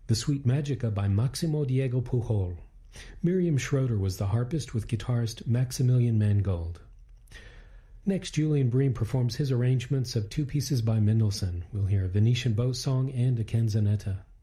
The Sweet Magica by Maximo Diego Pujol. Miriam Schroeder was the harpist with guitarist Maximilian Mangold. Next, Julian Bream performs his arrangements of two pieces by Mendelssohn. We'll hear a Venetian bow song and a canzonetta.